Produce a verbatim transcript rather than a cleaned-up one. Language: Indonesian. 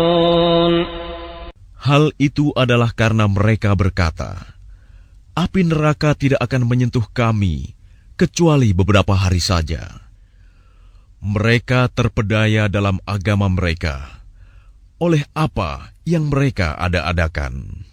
Hal itu adalah karena mereka berkata, api neraka tidak akan menyentuh kami kecuali beberapa hari saja. Mereka terpedaya dalam agama mereka oleh apa yang mereka ada-adakan.